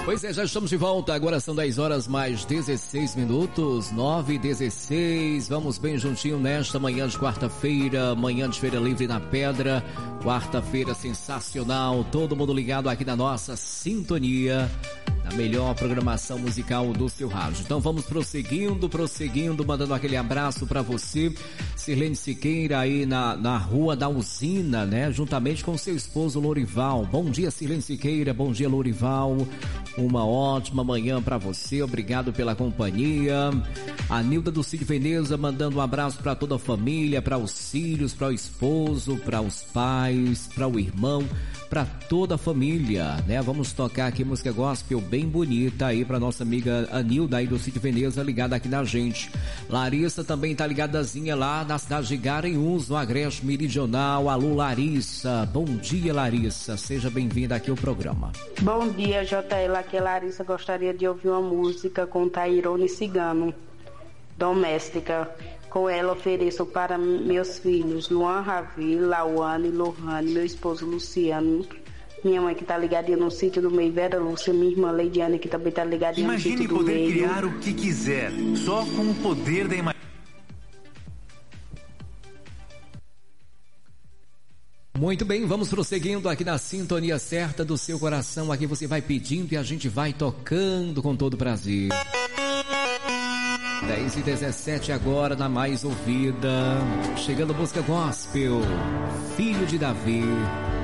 Pois é, já estamos de volta, agora são 10 horas mais 16 minutos, 9h16, vamos bem juntinho nesta manhã de quarta-feira, manhã de Feira Livre na Pedra, quarta-feira sensacional, todo mundo ligado aqui na nossa sintonia, na melhor programação musical do seu rádio. Então vamos prosseguindo, mandando aquele abraço para você, Sirlene Siqueira aí na Rua da Usina, né, juntamente com seu esposo Lourival. Bom dia, Sirlene Siqueira, bom dia, Lourival. Uma ótima manhã para você, obrigado pela companhia. A Nilda do Cid Veneza mandando um abraço para toda a família, para os filhos, para o esposo, para os pais, para o irmão, para toda a família, né? Vamos tocar aqui música gospel bem bonita aí para nossa amiga Anilda aí do Cid Veneza, ligada aqui na gente. Larissa também tá ligadazinha lá na cidade de Garanhuns, no Agreste Meridional. Alô, Larissa. Bom dia, Larissa. Seja bem-vinda aqui ao programa. Bom dia, JL. Aqui é Larissa. Gostaria de ouvir uma música com Tairone Cigano, doméstica. Com ela ofereço para meus filhos Luan Ravi, Lauane, Lohane, meu esposo Luciano, minha mãe que tá ligadinha no sítio do meio, Vera Lúcia, minha irmã Leidiane que também tá ligadinha no sítio do meio. Imagine poder criar o que quiser, só com o poder da imaginação. Muito bem, vamos prosseguindo aqui na sintonia certa do seu coração. Aqui você vai pedindo e a gente vai tocando com todo prazer. 10h17 agora na mais ouvida. Chegando música gospel, Filho de Davi.